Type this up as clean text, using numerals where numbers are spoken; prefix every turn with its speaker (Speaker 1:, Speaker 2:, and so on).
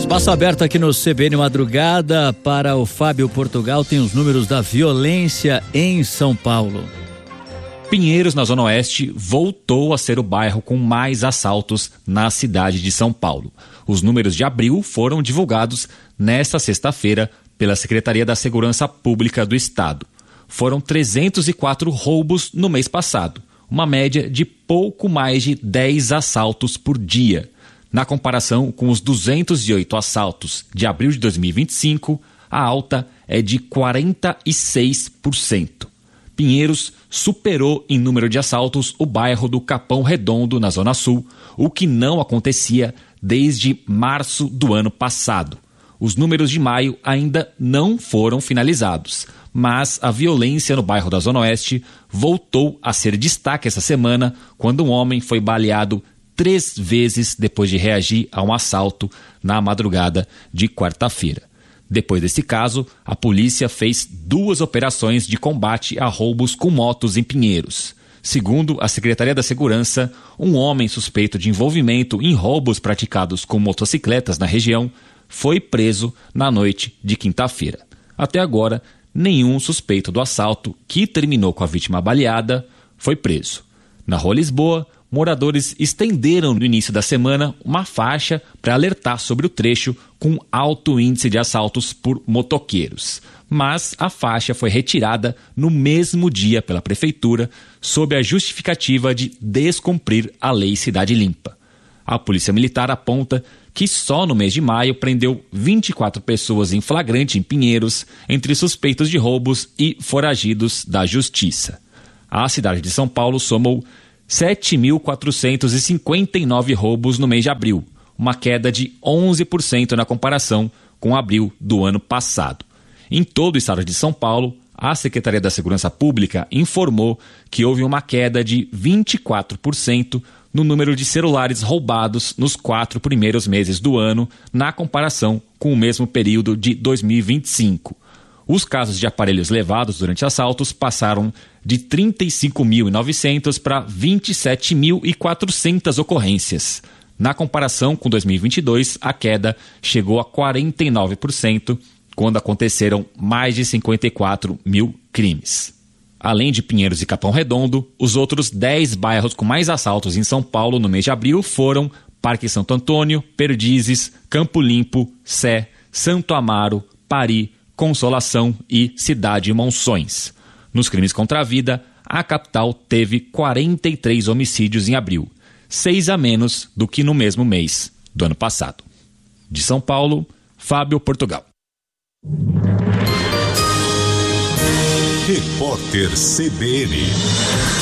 Speaker 1: Espaço aberto aqui no CBN Madrugada para o Fábio Portugal. Tem os números da violência em São Paulo.
Speaker 2: Pinheiros, na Zona Oeste, voltou a ser o bairro com mais assaltos na cidade de São Paulo. Os números de abril foram divulgados nesta sexta-feira pela Secretaria da Segurança Pública do Estado. Foram 304 roubos no mês passado, uma média de pouco mais de 10 assaltos por dia. Na comparação com os 208 assaltos de abril de 2025, a alta é de 46%. Pinheiros superou em número de assaltos o bairro do Capão Redondo, na Zona Sul, o que não acontecia desde março do ano passado. Os números de maio ainda não foram finalizados, mas a violência no bairro da Zona Oeste voltou a ser destaque essa semana, quando um homem foi baleado 3 vezes depois de reagir a um assalto na madrugada de quarta-feira. Depois desse caso, a polícia fez 2 operações de combate a roubos com motos em Pinheiros. Segundo a Secretaria da Segurança, um homem suspeito de envolvimento em roubos praticados com motocicletas na região foi preso na noite de quinta-feira. Até agora, nenhum suspeito do assalto, que terminou com a vítima baleada, foi preso. Na Rua Lisboa, moradores estenderam no início da semana uma faixa para alertar sobre o trecho com alto índice de assaltos por motoqueiros. Mas a faixa foi retirada no mesmo dia pela Prefeitura, sob a justificativa de descumprir a Lei Cidade Limpa. A Polícia Militar aponta que só no mês de maio prendeu 24 pessoas em flagrante em Pinheiros, entre suspeitos de roubos e foragidos da Justiça. A cidade de São Paulo somou 7.459 roubos no mês de abril, uma queda de 11% na comparação com abril do ano passado. Em todo o estado de São Paulo, a Secretaria da Segurança Pública informou que houve uma queda de 24% no número de celulares roubados nos 4 primeiros meses do ano, na comparação com o mesmo período de 2025. Os casos de aparelhos levados durante assaltos passaram de 35.900 para 27.400 ocorrências. Na comparação com 2022, a queda chegou a 49%, quando aconteceram mais de 54 mil crimes. Além de Pinheiros e Capão Redondo, os outros 10 bairros com mais assaltos em São Paulo no mês de abril foram Parque Santo Antônio, Perdizes, Campo Limpo, Sé, Santo Amaro, Pari, Consolação e Cidade Monções. Nos crimes contra a vida, a capital teve 43 homicídios em abril, 6 a menos do que no mesmo mês do ano passado. De São Paulo, Fábio Portugal.
Speaker 3: Repórter CBN.